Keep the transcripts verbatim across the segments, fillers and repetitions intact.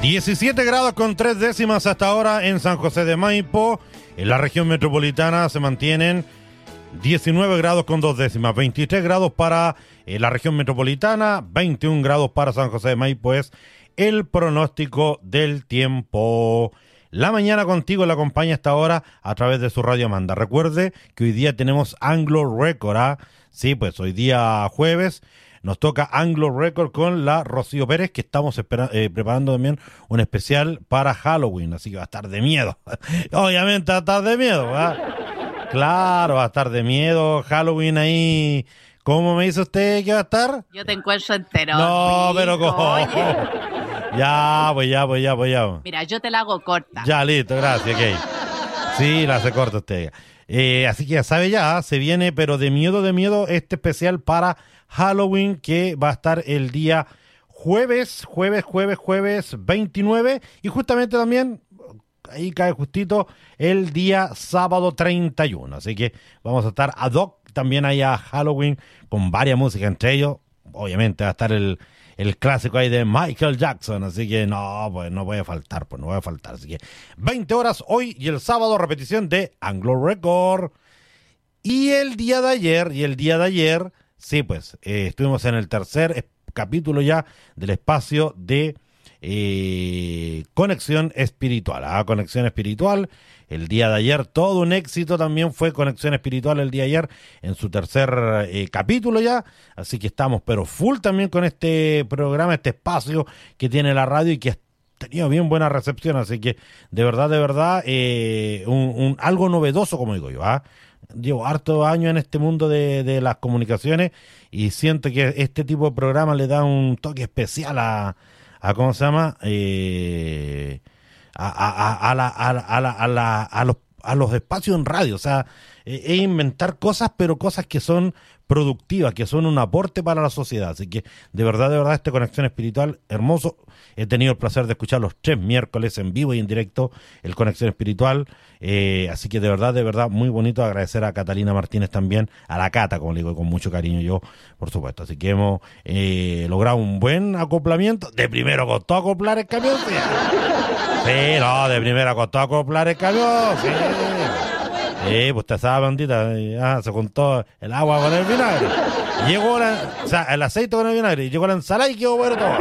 diecisiete grados con tres décimas hasta ahora en San José de Maipo. En la región metropolitana se mantienen diecinueve grados con dos décimas, veintitrés grados para eh, la región metropolitana, veintiún grados para San José de Maipo es el pronóstico del tiempo. La mañana contigo la acompaña hasta ahora a través de su radio Amanda. Recuerde que hoy día tenemos Anglo Record, ¿ah? Sí, pues hoy día jueves nos toca Anglo Record con la Rocío Pérez, que estamos espera- eh, preparando también un especial para Halloween, así que va a estar de miedo. Obviamente va a estar de miedo, ¿verdad? Claro, va a estar de miedo. Halloween ahí. ¿Cómo me dice usted que va a estar? Yo te encuentro entero. No, rico, pero ¿cómo? oye. Ya, pues ya, pues ya, pues ya. Mira, yo te la hago corta. Ya, listo, gracias, ok. Sí, la hace corta usted. Eh, así que ya sabe ya, se viene, pero de miedo, de miedo, este especial para Halloween que va a estar el día jueves, jueves, jueves, jueves veintinueve y justamente también, ahí cae justito, el día sábado treinta y uno. Así que vamos a estar ad hoc también ahí a Halloween con varias músicas, entre ellos, obviamente va a estar el... el clásico ahí de Michael Jackson, así que no, pues no puede faltar, pues no puede faltar. Así que veinte horas hoy y el sábado repetición de Anglo Record. Y el día de ayer, y el día de ayer, sí, pues eh, estuvimos en el tercer eh, capítulo ya del espacio de eh, Conexión Espiritual. Ah, Conexión Espiritual. El día de ayer, todo un éxito también fue Conexión Espiritual el día de ayer en su tercer eh, capítulo ya. Así que estamos pero full también con este programa, este espacio que tiene la radio y que ha tenido bien buena recepción. Así que de verdad, de verdad, eh, un, un, algo novedoso, como digo yo. ¿ah? Llevo hartos años en este mundo de, de las comunicaciones y siento que este tipo de programa le da un toque especial a, a ¿cómo se llama? Eh... A, a, a, la, a, la, a, la, a, la, a, los, a los espacios en radio, o sea, es eh, inventar cosas, pero cosas que son productivas, que son un aporte para la sociedad. Así que, de verdad, de verdad, esta Conexión Espiritual, hermoso. He tenido el placer de escuchar los tres miércoles en vivo y en directo el Conexión Espiritual. Eh, así que, de verdad, de verdad, muy bonito. Agradecer a Catalina Martínez también, a la Cata, como le digo, con mucho cariño yo, por supuesto. Así que hemos eh, logrado un buen acoplamiento. De primero costó acoplar el camión, ¿sí? Sí, no, de primera costó acoplar el camión, sí. Sí, pues usted sabe, bandita, ah, se juntó el agua con el vinagre. Llegó la, o sea, el aceite con el vinagre, y llegó la ensalada y quedó bueno todo.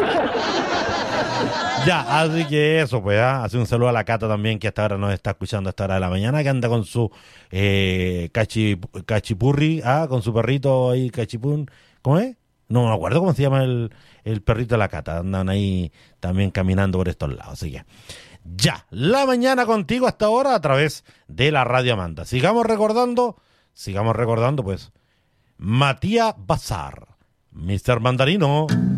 Ya, así que eso, pues, ¿ah? Hace un saludo a la Cata también, que hasta ahora nos está escuchando a esta hora de la mañana, que anda con su eh, cachi, cachipurri, ¿ah? Con su perrito ahí, cachipún, ¿cómo es? No me acuerdo cómo se llama el, el perrito de la Cata, andan ahí también caminando por estos lados, así que... Ya, la mañana contigo hasta ahora a través de la Radio Amanda. Sigamos recordando, sigamos recordando pues, Matías Bazar, mister Mandarino.